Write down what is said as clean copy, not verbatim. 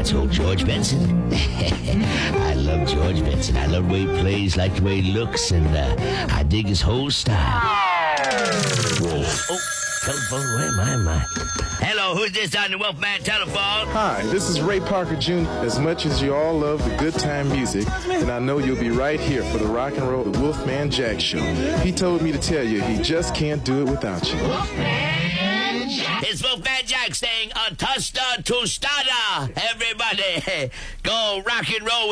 told George Benson. I love George Benson. I love the way he plays, like the way he looks, and I dig his whole style. Whoa. Oh, telephone, where am I? Hello, who's this on the Wolfman telephone? Hi, this is Ray Parker Jr. As much as you all love the good time music, and I know you'll be right here for the rock and roll, the Wolfman Jack Show. He told me to tell you he just can't do it without you. It's Wolfman Jack saying, Atusta Tustada. Everybody, go rock and roll.